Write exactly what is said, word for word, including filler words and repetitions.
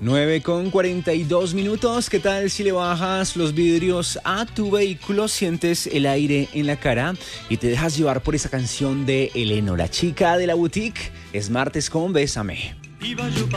nueve con cuarenta y dos minutos. ¿Qué tal si le bajas los vidrios a tu vehículo, sientes el aire en la cara y te dejas llevar por esa canción de Eleno, la chica de la boutique? Es martes con Bésame.